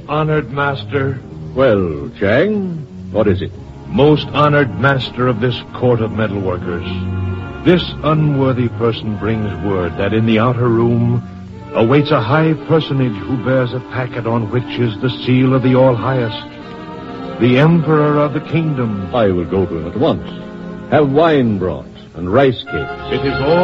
honored master. Well, Chang, what is it? Most honored master of this court of metalworkers, this unworthy person brings word that in the outer room awaits a high personage who bears a packet on which is the seal of the All-Highest, the Emperor of the Kingdom. I will go to him at once. Have wine brought and rice cakes. It is all